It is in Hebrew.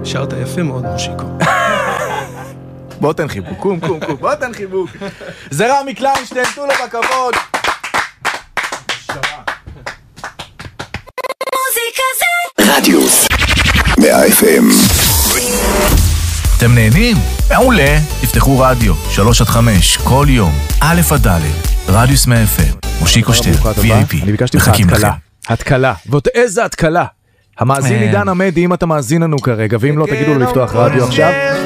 שרת יפה מאוד, מושיקו. בוא תן חיבוק, קום, בוא תן חיבוק. זה רמי קליינשטיין, תנו לו בכבוד. רדיוס 100 FM. אתם נהנים? מעולה. תפתחו רדיו 3-5 כל יום, א' עד ד', רדיוס 100 FM. מושיקו שטרן, VIP. אני ביקשתי לך התקלה. ועוד איזה התקלה. המאזין עידן עמדי, אם אתה מאזין לנו כרגע, ואם לא תגידו לו לפתוח רדיו עכשיו.